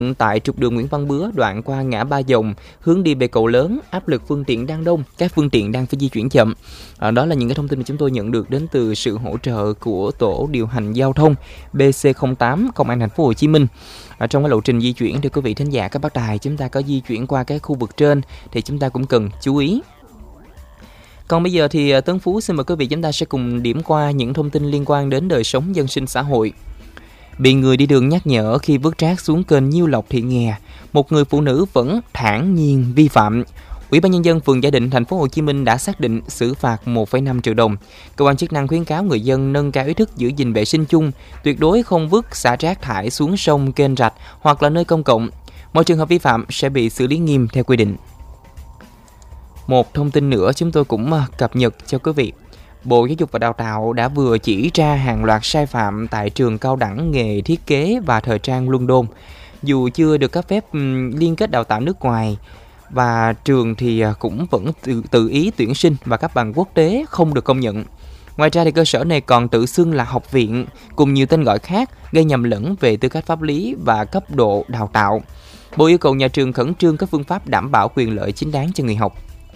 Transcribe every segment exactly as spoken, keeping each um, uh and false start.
Tại trục đường Nguyễn Văn Bứa đoạn qua ngã Ba Dòng hướng đi về cầu lớn, áp lực phương tiện đang đông, các phương tiện đang phải di chuyển chậm. À, đó là những cái thông tin mà chúng tôi nhận được đến từ sự hỗ trợ của tổ điều hành giao thông B C không tám Công an thành phố Hồ Chí Minh. À, trong cái lộ trình di chuyển thì quý vị thính giả các bác đài, chúng ta có di chuyển qua cái khu vực trên thì chúng ta cũng cần chú ý. Còn bây giờ thì Tấn Phú xin mời quý vị chúng ta sẽ cùng điểm qua những thông tin liên quan đến đời sống dân sinh xã hội. Bị người đi đường nhắc nhở khi vứt rác xuống kênh Nhiêu Lộc Thị Nghè, một người phụ nữ vẫn thản nhiên vi phạm. Ủy ban nhân dân phường Gia Định thành phố Hồ Chí Minh đã xác định xử phạt một phẩy năm triệu đồng. Cơ quan chức năng khuyến cáo người dân nâng cao ý thức giữ gìn vệ sinh chung, tuyệt đối không vứt xả rác thải xuống sông, kênh rạch hoặc là nơi công cộng. Mọi trường hợp vi phạm sẽ bị xử lý nghiêm theo quy định. Một thông tin nữa chúng tôi cũng cập nhật cho quý vị. Bộ Giáo dục và Đào tạo đã vừa chỉ ra hàng loạt sai phạm tại trường cao đẳng nghề thiết kế và thời trang Luân Đôn. Dù chưa được cấp phép liên kết đào tạo nước ngoài và trường thì cũng vẫn tự, tự ý tuyển sinh và các bằng quốc tế không được công nhận. Ngoài ra thì cơ sở này còn tự xưng là học viện cùng nhiều tên gọi khác, gây nhầm lẫn về tư cách pháp lý và cấp độ đào tạo. Bộ yêu cầu nhà trường khẩn trương các phương pháp đảm bảo quyền lợi chính đáng cho người học.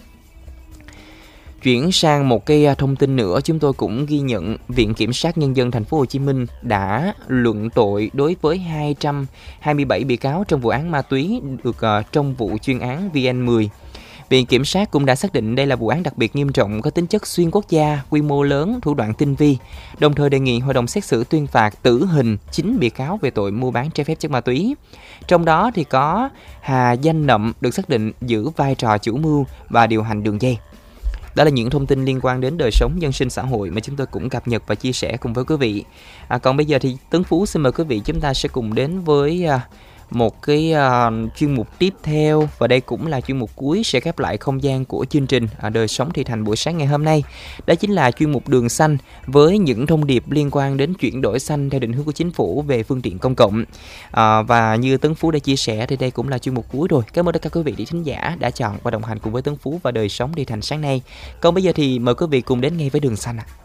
Chuyển sang một cái thông tin nữa, chúng tôi cũng ghi nhận Viện Kiểm sát Nhân dân thành phố Hồ Chí Minh đã luận tội đối với hai trăm hai mươi bảy bị cáo trong vụ án ma túy được uh, trong vụ chuyên án V N mười. Viện Kiểm sát cũng đã xác định đây là vụ án đặc biệt nghiêm trọng có tính chất xuyên quốc gia, quy mô lớn, thủ đoạn tinh vi, đồng thời đề nghị hội đồng xét xử tuyên phạt tử hình chín bị cáo về tội mua bán trái phép chất ma túy. Trong đó thì có Hà Danh Nậm được xác định giữ vai trò chủ mưu và điều hành đường dây. Đó là những thông tin liên quan đến đời sống dân sinh xã hội mà chúng tôi cũng cập nhật và chia sẻ cùng với quý vị. À, còn bây giờ thì Tấn Phú xin mời quý vị chúng ta sẽ cùng đến với uh, một cái uh, chuyên mục tiếp theo, và đây cũng là chuyên mục cuối sẽ khép lại không gian của chương trình uh, Đời Sống Thị Thành buổi sáng ngày hôm nay. Đó chính là chuyên mục Đường Xanh với những thông điệp liên quan đến chuyển đổi xanh theo định hướng của chính phủ về phương tiện công cộng. Uh, và như Tấn Phú đã chia sẻ thì đây cũng là chuyên mục cuối rồi. Cảm ơn tất cả quý vị đi thính giả đã chọn và đồng hành cùng với Tấn Phú và Đời Sống Thị Thành sáng nay. Còn bây giờ thì mời quý vị cùng đến ngay với Đường Xanh ạ. À.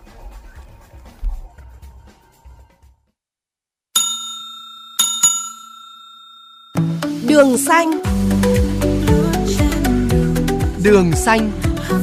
Đường xanh. Đường xanh.